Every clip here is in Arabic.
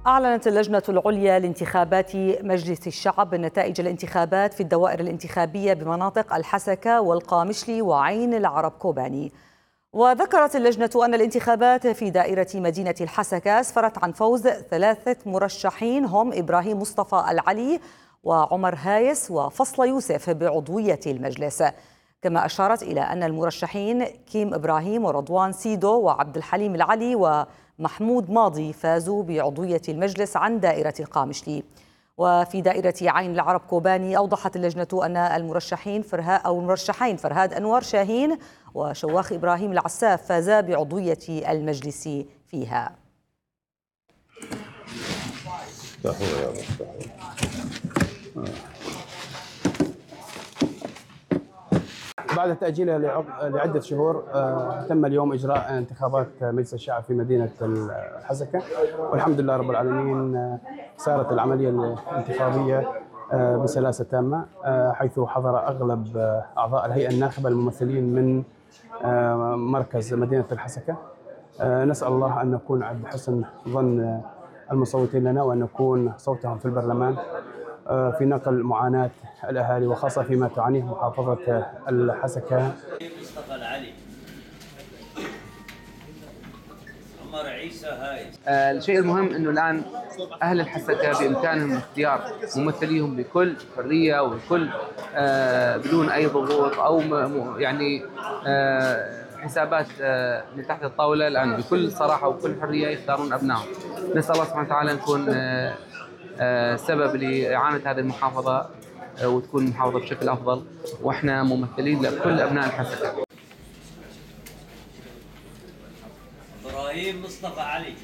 أعلنت اللجنة العليا لانتخابات مجلس الشعب نتائج الانتخابات في الدوائر الانتخابية بمناطق الحسكة والقامشلي وعين العرب كوباني. وذكرت اللجنة أن الانتخابات في دائرة مدينة الحسكة أسفرت عن فوز 3 مرشحين هم إبراهيم مصطفى العلي وعمر هايس وفصل يوسف بعضوية المجلس. كما أشارت إلى أن المرشحين كيم إبراهيم ورضوان سيدو وعبد الحليم العلي ومحمود ماضي فازوا بعضوية المجلس عن دائرة القامشلي. وفي دائرة عين العرب كوباني أوضحت اللجنة أن المرشحين فرهاد أنور شاهين وشواخ إبراهيم العساف فازا بعضوية المجلس فيها. بعد تأجيلها لعدة شهور تم اليوم إجراء انتخابات مجلس الشعب في مدينة الحسكة، والحمد لله رب العالمين سارت العملية الانتخابية بسلاسة تامة، حيث حضر أغلب أعضاء الهيئة الناخبة الممثلين من مركز مدينة الحسكة. نسأل الله أن نكون عند حسن ظن المصوتين لنا، وأن نكون صوتهم في البرلمان في نقل معاناة الأهالي، وخاصة فيما تعانيه محافظة الحسكة. مصطفى العلي، عمر عيسى هاي. الشيء المهم أنه الآن أهل الحسكة بإمكانهم اختيار ممثليهم بكل حرية وبكل بدون أي ضغوط أو يعني حسابات من تحت الطاولة. الآن بكل صراحة وبكل حرية يختارون أبنائهم. نسأل الله سبحانه وتعالى نكون سبب لإعانة هذه المحافظة وتكون محافظة بشكل أفضل، وإحنا ممثلين لكل أبناء الحسكة. إبراهيم مصطفى علي.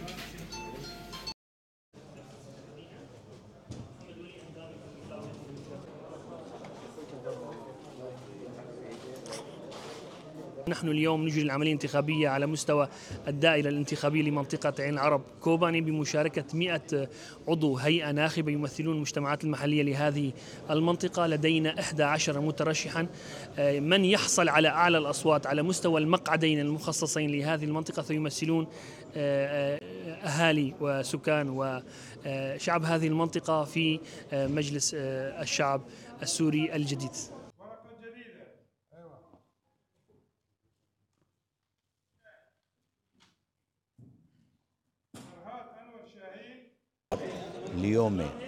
نحن اليوم نجري العملية الانتخابية على مستوى الدائرة الانتخابية لمنطقة عين العرب كوباني بمشاركة 100 عضو هيئة ناخبة يمثلون المجتمعات المحلية لهذه المنطقة. لدينا 11 مترشحا. من يحصل على أعلى الأصوات على مستوى المقعدين المخصصين لهذه المنطقة سيمثلون أهالي وسكان وشعب هذه المنطقة في مجلس الشعب السوري الجديد. اليوم